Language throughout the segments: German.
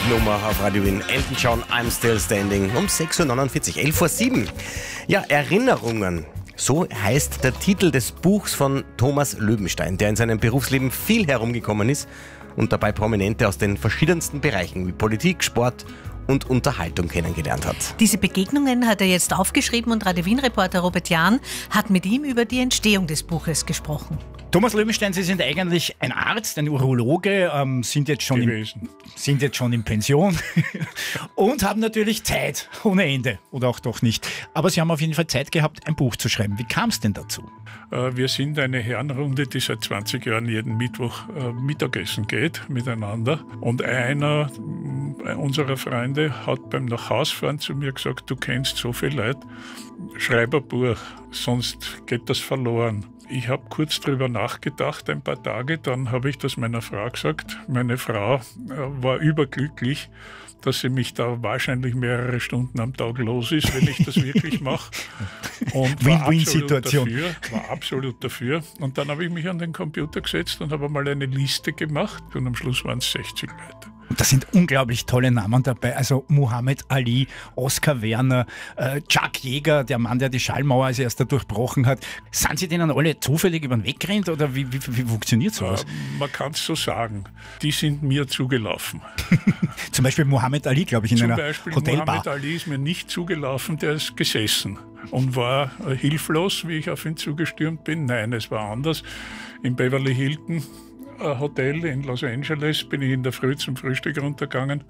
Nummer auf Radio Wien. Elton John, I'm Still Standing. Um 6.49 Uhr, 11:07 Uhr. Ja, Erinnerungen. So heißt der Titel des Buchs von Thomas Löwenstein, der in seinem Berufsleben viel herumgekommen ist und dabei Prominente aus den verschiedensten Bereichen wie Politik, Sport und Unterhaltung kennengelernt hat. Diese Begegnungen hat er jetzt aufgeschrieben und Radio Wien-Reporter Robert Jahn hat mit ihm über die Entstehung des Buches gesprochen. Thomas Löwenstein, Sie sind eigentlich ein Arzt, ein Urologe, sind jetzt schon in Pension und haben natürlich Zeit ohne Ende oder auch doch nicht. Aber Sie haben auf jeden Fall Zeit gehabt, ein Buch zu schreiben. Wie kam es denn dazu? Wir sind eine Herrenrunde, die seit 20 Jahren jeden Mittwoch Mittagessen geht miteinander. Und einer unserer Freunde hat beim Nachhausfahren zu mir gesagt, du kennst so viele Leute, schreib ein Buch, sonst geht das verloren. Ich habe kurz drüber nachgedacht, ein paar Tage, dann habe ich das meiner Frau gesagt. Meine Frau war überglücklich, dass sie mich da wahrscheinlich mehrere Stunden am Tag los ist, wenn ich das wirklich mache. Und Win-Win-Situation. War absolut dafür. Und dann habe ich mich an den Computer gesetzt und habe mal eine Liste gemacht und am Schluss waren es 60 Leute. Und da sind unglaublich tolle Namen dabei. Also Muhammad Ali, Oskar Werner, Chuck Yeager, der Mann, der die Schallmauer als erster durchbrochen hat. Sind Sie denen alle zufällig über den Weg gerannt oder wie funktioniert sowas? Man kann es so sagen. Die sind mir zugelaufen. Zum Beispiel Muhammad Ali, glaube ich, in einer Hotelbar. Muhammad Ali ist mir nicht zugelaufen, der ist gesessen und war hilflos, wie ich auf ihn zugestürmt bin. Nein, es war anders. Im Beverly Hilton Hotel in Los Angeles bin ich in der Früh zum Frühstück runtergegangen,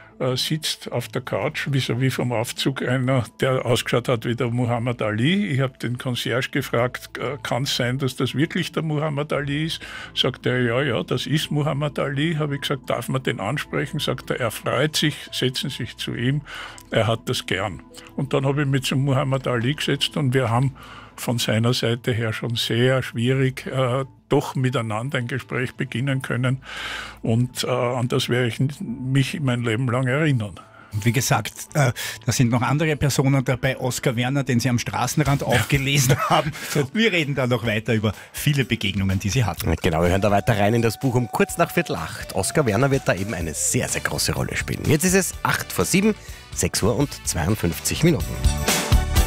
sitzt auf der Couch vis-à-vis vom Aufzug einer, der ausgeschaut hat wie der Muhammad Ali. Ich habe den Concierge gefragt, kann es sein, dass das wirklich der Muhammad Ali ist? Sagt er, ja, das ist Muhammad Ali. Habe ich gesagt, darf man den ansprechen? Sagt er freut sich, setzen sich zu ihm, er hat das gern. Und dann habe ich mich zum Muhammad Ali gesetzt und wir haben von seiner Seite her schon sehr schwierig doch miteinander ein Gespräch beginnen können. Und an das werde ich mich mein Leben lang erinnern. Wie gesagt, da sind noch andere Personen dabei. Oskar Werner, den Sie am Straßenrand aufgelesen haben. Wir reden da noch weiter über viele Begegnungen, die Sie hatten. Genau, wir hören da weiter rein in das Buch um kurz nach 7:45. Oskar Werner wird da eben eine sehr, sehr große Rolle spielen. Jetzt ist es 7:08, 6:52 Uhr.